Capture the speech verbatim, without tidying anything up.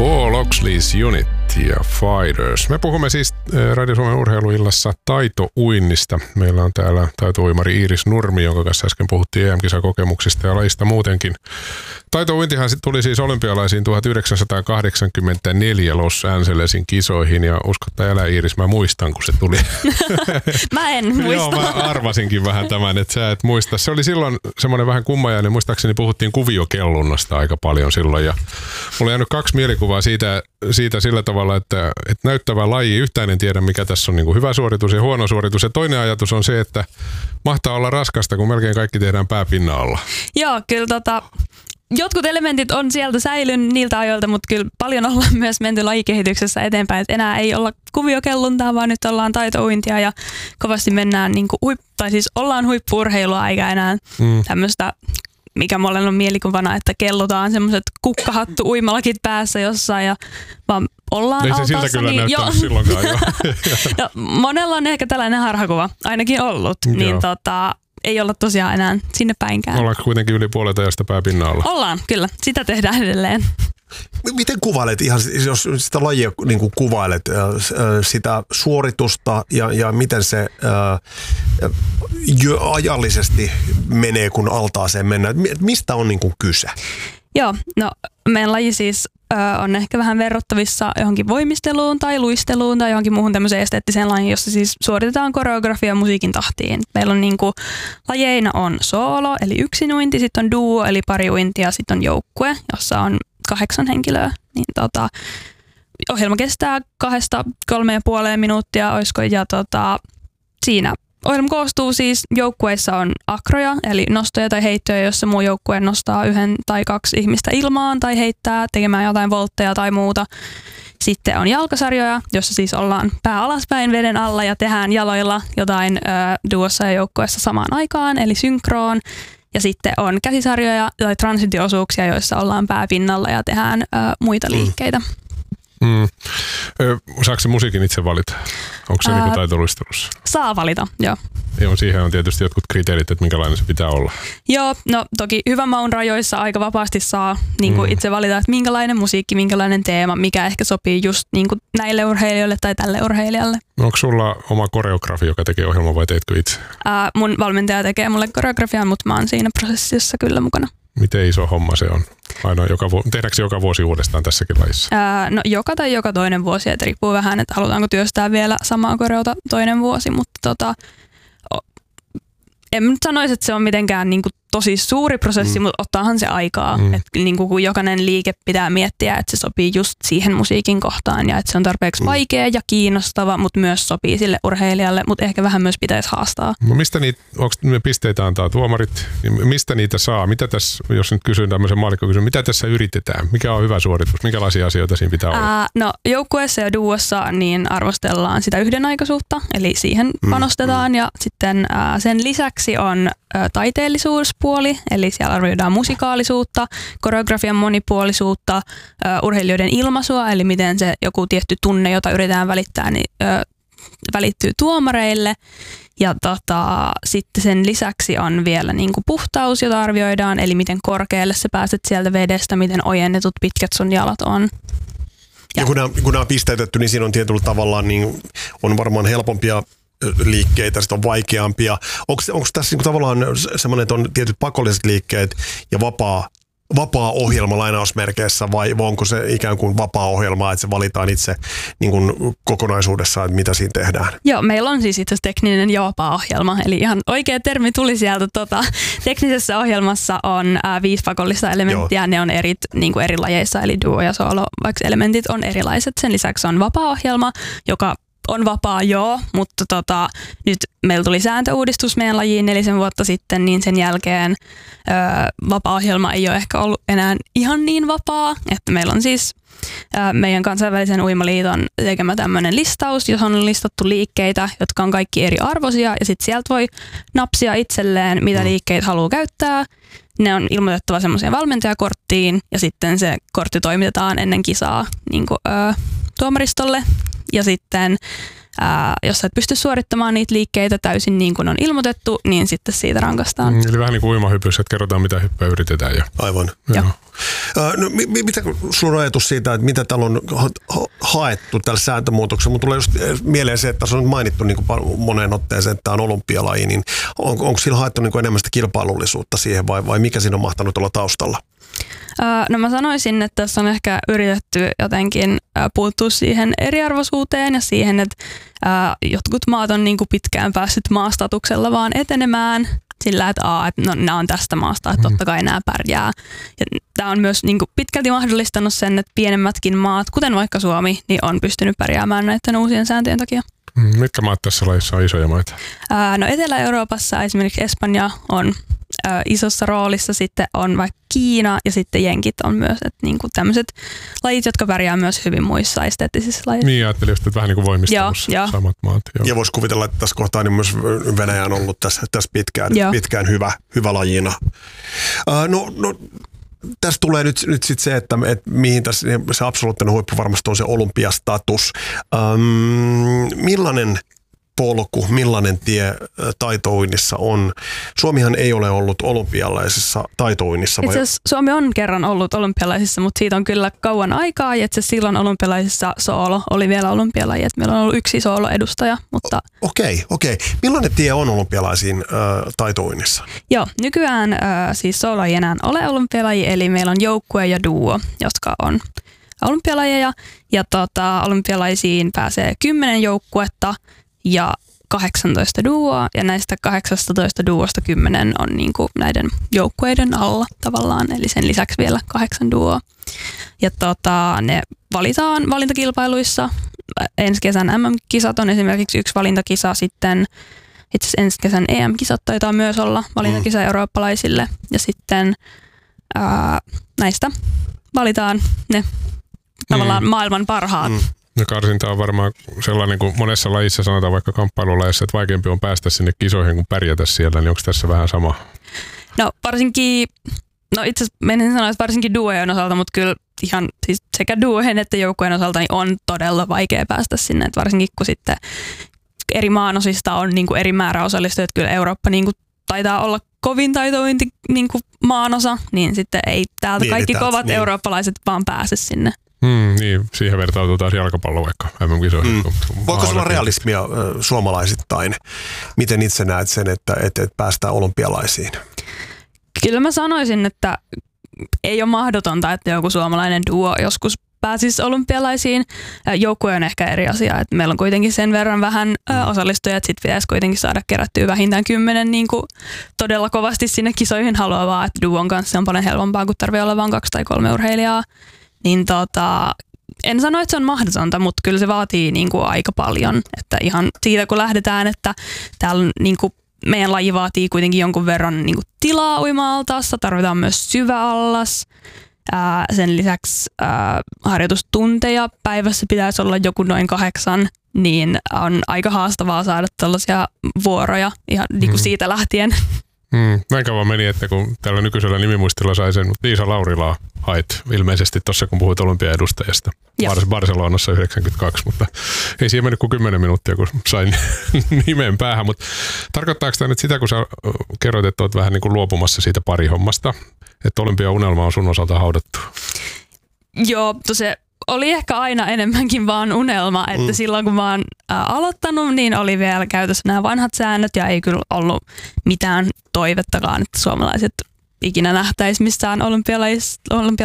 Paul Oxley's Unit ja Fighters. Me puhumme siis Radio Suomen urheiluillassa taitouinnista. Meillä on täällä taitouimari Iiris Nurmi, jonka kanssa äsken puhuttiin E M-kisakokemuksista ja lajista muutenkin. Taitouintihan tuli siis olympialaisiin tuhatyhdeksänsataakahdeksankymmentäneljä Los Angelesin kisoihin ja uskottaa älä Iiris, mä muistan kun se tuli. Mä en muista. Joo, mä arvasinkin vähän tämän, että sä et muista. Se oli silloin semmoinen vähän kummajainen, muistaakseni puhuttiin kuviokellunnasta aika paljon silloin ja mulla on jäänyt kaksi mielikuvaa siitä, siitä sillä tavalla, että, että näyttävä laji, yhtään en tiedä mikä tässä on niin kuin hyvä suoritus ja huono suoritus. Ja toinen ajatus on se, että mahtaa olla raskasta, kun melkein kaikki tehdään pääpinnan alla. Joo, kyllä tota, jotkut elementit on sieltä säilynyt niiltä ajoilta, mutta kyllä paljon ollaan myös menty lajikehityksessä eteenpäin. Et enää ei olla kuviokelluntaa, vaan nyt ollaan taitouintia ja kovasti mennään, niin kuin huip, tai siis ollaan huippu-urheilua eikä enää mm. tämmöistä, mikä mulle on mielikuvana, että kellutaan semmoiset kukkahattu uimalakit päässä jossain ja vaan ollaan ei altaassa. Ei se siltä kyllä niin näyttänyt silloinkaan. Jo. No, monella on ehkä tällainen harhakuva, ainakin ollut, niin tota, ei olla tosiaan enää sinne päinkään. Ollaan kuitenkin yli puolet ajasta pääpinnalla. Ollaan, kyllä. Sitä tehdään edelleen. Miten kuvailet, ihan jos sitä lajia niin kuin kuvailet, sitä suoritusta ja, ja miten se ää, ajallisesti menee, kun altaaseen mennään? Mistä on niin kuin kyse? Joo, no meidän laji siis ö, on ehkä vähän verrattavissa johonkin voimisteluun tai luisteluun tai johonkin muuhun tämmöiseen esteettiseen lajiin, jossa siis suoritetaan koreografia musiikin tahtiin. Meillä on niinku, lajeina on soolo eli yksinuinti, sitten on duo eli pariuinti ja sitten on joukkue, jossa on kahdeksan henkilöä. Niin tota, ohjelma kestää kahdesta kolme ja puoleen minuuttia, olisiko, ja tota, siinä ohjelma koostuu siis, joukkueissa on akroja, eli nostoja tai heittoja, jossa muu joukkue nostaa yhden tai kaksi ihmistä ilmaan tai heittää tekemään jotain voltteja tai muuta. Sitten on jalkasarjoja, jossa siis ollaan pää alaspäin veden alla ja tehdään jaloilla jotain ö, duossa ja joukkueessa samaan aikaan, eli synkroon. Ja sitten on käsisarjoja tai transitio-osuuksia, joissa ollaan pääpinnalla ja tehdään ö, muita liikkeitä. Mm. Saako se musiikin itse valita? Onko se Ää, niin taitoluistelussa? Saa valita, joo. Joo, siihen on tietysti jotkut kriteerit, että minkälainen se pitää olla. Joo, no toki hyvän maun rajoissa aika vapaasti saa niin kuin mm. itse valita, että minkälainen musiikki, minkälainen teema, mikä ehkä sopii just niin kuin näille urheilijoille tai tälle urheilijalle. Onko sulla oma koreografi, joka tekee ohjelman vai teetkö itse? Ää, mun valmentaja tekee mulle koreografiaa, mutta mä oon siinä prosessissa kyllä mukana. Miten iso homma se on? Aina joka vu- tehdäänkö se joka vuosi uudestaan tässäkin lajissa? Ää, no joka tai joka toinen vuosi, että riippuu vähän, että halutaanko työstää vielä samaa koreota toinen vuosi, mutta tota, en nyt sanoisi, että se on mitenkään niin kuin tosi suuri prosessi, mm. mutta ottaahan se aikaa. Mm. Että niin kuin kun jokainen liike pitää miettiä, että se sopii just siihen musiikin kohtaan ja että se on tarpeeksi mm. vaikea ja kiinnostava, mutta myös sopii sille urheilijalle, mutta ehkä vähän myös pitäisi haastaa. No mistä niitä, onko ne pisteitä antaa tuomarit, niin mistä niitä saa? Mitä tässä, jos nyt kysyn tämmöisen maallikkokysyn, mitä tässä yritetään? Mikä on hyvä suoritus? Minkälaisia asioita siinä pitää olla? Ää, no joukkueessa ja duossa niin arvostellaan sitä yhdenaikaisuutta, eli siihen mm. panostetaan mm. ja sitten ää, sen lisäksi on ää, taiteellisuuspuoli, eli siellä arvioidaan musikaalisuutta, koreografian monipuolisuutta, ää, urheilijoiden ilmaisua, eli miten se joku tietty tunne, jota yritetään välittää, niin ää, välittyy tuomareille. Ja tota, sitten sen lisäksi on vielä niin kuin puhtaus, jota arvioidaan, eli miten korkealle sä pääset sieltä vedestä, miten ojennetut pitkät sun jalat on. Ja, ja kun, nämä, kun nämä on pisteytetty, niin siinä on tietyllä tavallaan niin on varmaan helpompia liikkeitä, sitten on vaikeampia. Onko, onko tässä niin tavallaan semmoinen, että on tietyt pakolliset liikkeet ja vapaa, vapaa ohjelma lainausmerkeissä vai onko se ikään kuin vapaa ohjelma, että se valitaan itse niin kuin kokonaisuudessaan, että mitä siinä tehdään? Joo, meillä on siis itse asiassa tekninen ja vapaa ohjelma, eli ihan oikea termi tuli sieltä. Tota, teknisessä ohjelmassa on ää, viisi pakollista elementtiä, Joo. ne on eri, niin kuin eri lajeissa, eli duo ja solo, vaikka elementit on erilaiset. Sen lisäksi on vapaa ohjelma, joka on vapaa, joo, mutta tota, nyt meillä tuli sääntöuudistus meidän lajiin nelisen vuotta sitten, niin sen jälkeen öö, vapaa-ohjelma ei ole ehkä ollut enää ihan niin vapaa. Että meillä on siis öö, meidän kansainvälisen uimaliiton tekemä tämmöinen listaus, johon on listattu liikkeitä, jotka on kaikki eri arvoisia, ja sitten sieltä voi napsia itselleen, mitä liikkeitä haluaa käyttää. Ne on ilmoitettava semmoiseen valmentajakorttiin, ja sitten se kortti toimitetaan ennen kisaa niin kuin, öö, tuomaristolle. Ja sitten ää, jos sä et pysty suorittamaan niitä liikkeitä täysin niin kuin on ilmoitettu, niin sitten siitä rankaistaan. Mm, eli vähän niin kuin uimahypyssä, että kerrotaan mitä hyppyä yritetään. Ja... Aivan. Joo. No, mitä sun ajatus siitä, että mitä täällä on haettu tällä sääntömuutoksella? Mun tulee just mieleen se, että tässä on mainittu niin kuin moneen otteeseen, että tämä on olympialaji, niin on, onko sillä haettu niin kuin enemmän sitä kilpailullisuutta siihen vai, vai mikä siinä on mahtanut olla taustalla? No mä sanoisin, että tässä on ehkä yritetty jotenkin puuttua siihen eriarvoisuuteen ja siihen, että jotkut maat on niin kuin pitkään päässyt maastatuksella vaan etenemään sillä, että, aa, että no, nämä on tästä maasta, että totta kai nämä pärjää. Ja tämä on myös niin kuin pitkälti mahdollistanut sen, että pienemmätkin maat, kuten vaikka Suomi, niin on pystynyt pärjäämään näiden uusien sääntöjen takia. Mitkä maat tässä lajissa on isoja maita? Ää, no Etelä-Euroopassa esimerkiksi Espanja on ää, isossa roolissa, sitten on vaikka Kiina ja sitten jenkit on myös, että niinku tämmöiset lajit, jotka pärjää myös hyvin muissa esteettisissä lajeissa. Niin, ajattelin just, että vähän niin kuin voimistelussa joo, samat maat. Joo. Ja voisi kuvitella, että tässä kohtaa niin myös Venäjä on ollut tässä, tässä pitkään, pitkään hyvä, hyvä lajina. Uh, no, no, tässä tulee nyt, nyt sit se, että, että mihin tässä se absoluuttinen huippu varmasti on se olympiastatus. Um, millainen polku, millainen tie taitouinnissa on? Suomihan ei ole ollut olympialaisissa taitouinnissa. Itse asiassa Suomi on kerran ollut olympialaisissa, mutta siitä on kyllä kauan aikaa. Ja itse silloin olympialaisissa soolo oli vielä olympialaji, että meillä on ollut yksi soolo-edustaja. Mutta... Okei, okay, okei. Okay. Millainen tie on olympialaisiin äh, taitouinnissa? Joo, nykyään äh, siis soolo ei enää ole olympialaji, eli meillä on joukkue ja duo, jotka on olympialajeja. Ja tota, olympialaisiin pääsee kymmenen joukkuetta ja kahdeksantoista duoa, ja näistä kahdeksastatoista duosta kymmenen on niinku näiden joukkueiden alla tavallaan, eli sen lisäksi vielä kahdeksan duoa. Ja tota, ne valitaan valintakilpailuissa. Ensi kesän M M-kisat on esimerkiksi yksi valintakisa, sitten itse asiassa ensi kesän E M-kisat taitaa myös olla valintakisa mm. eurooppalaisille, ja sitten ää, näistä valitaan ne tavallaan mm. maailman parhaat. Mm. No karsinta on varmaan sellainen, kuin monessa lajissa sanotaan vaikka kamppailulajissa, että vaikeampi on päästä sinne kisoihin kuin pärjätä siellä, niin onko tässä vähän sama? No varsinkin, no itse asiassa menen sanoa, että varsinkin duojen osalta, mutta kyllä ihan siis sekä duojen että joukkojen osalta niin on todella vaikea päästä sinne, että varsinkin kun sitten eri maanosista on niin kuin eri määrä osallistujia, että kyllä Eurooppa niin kuin taitaa olla kovin taitointi niin kuin maanosa, niin sitten ei täältä niin, kaikki täältä, kovat niin. eurooppalaiset vaan pääse sinne. Hmm, niin, siihen vertautuu taas jalkapallo vaikka M M-kisoihin. Mm. Voiko olla realismia äh, suomalaisittain? Miten itse näet sen, että, että, että päästään olympialaisiin? Kyllä mä sanoisin, että ei ole mahdotonta, että joku suomalainen duo joskus pääsisi olympialaisiin. Joukkue on ehkä eri asia, että meillä on kuitenkin sen verran vähän osallistujia, että sitten pitäisi kuitenkin saada kerättyä vähintään kymmenen niin kuin todella kovasti sinne kisoihin haluavaa, että duon kanssa on paljon helpompaa, kun tarvii olla vain kaksi tai kolme urheilijaa. Niin tota, en sano, että se on mahdotonta, mutta kyllä se vaatii niin kuin aika paljon. Että ihan siitä kun lähdetään, että täällä niin kuin meidän laji vaatii kuitenkin jonkun verran niin kuin tilaa uima-altaassa, tarvitaan myös syvä allas. Ää, sen lisäksi ää, harjoitustunteja päivässä pitäisi olla joku noin kahdeksan, niin on aika haastavaa saada tällaisia vuoroja ihan niin kuin siitä lähtien. Hmm, näin kauan meni, että kun tällä nykyisellä nimimuistilla sai sen Liisa Laurilaa hait ilmeisesti tuossa, kun puhuit olympiaedustajasta Bar- Barcelonassa yhdeksänkymmentäkaksi, mutta ei siihen mennyt kuin kymmenen minuuttia, kun sain nimen päähän. Mutta tarkoittaako tämä nyt sitä, kun sä kerroit, että olet vähän niin kuin luopumassa siitä parihommasta, että olympiaunelma on sun osalta haudattu? Joo, se oli ehkä aina enemmänkin vaan unelma, että mm. silloin kun mä oon ä, aloittanut, niin oli vielä käytössä nämä vanhat säännöt ja ei kyllä ollut mitään toivettakaan, että suomalaiset ikinä nähtäisi missään olympialaisissa